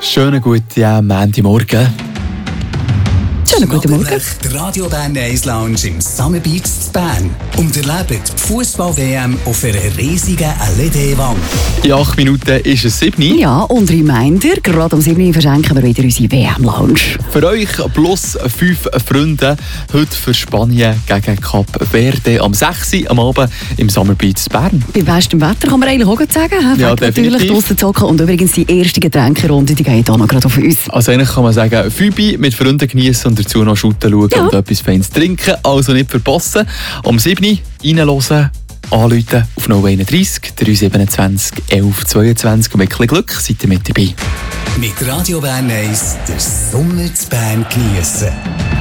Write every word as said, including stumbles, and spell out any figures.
Schönen guten ja, Montagmorgen. Schönen guten Morgen. Der Radio Bern Eis Lounge im Summer Beach in Bern. Und erlebt die Fußball-W M auf einer riesigen L E D-Wand. In acht Minuten ist es sieben. Ja, und Reminder, gerade um sieben Uhr verschenken wir wieder unsere W M-Lounge. Für euch plus fünf Freunde heute für Spanien gegen Kap Verde am sechs Uhr am Abend im Summer Beach in Bern. Bei bestem Wetter kann man eigentlich auch gut sagen. He? Ja, natürlich definitiv. draussen zocken. Und übrigens die erste Getränkerunde, die geht auch noch gerade auf uns. Also eigentlich kann man sagen, Fübi mit Freunden genießen und dazu noch shooten schauen Ja. und etwas Feines trinken. Also nicht verpassen. Um sieben Uhr reinhören, anrufen auf null eins drei drei siebenundzwanzig elf zweiundzwanzig und mit ein bisschen Glück seid ihr mit dabei. Mit Radio Bern Eis den Sommer in Bern geniessen.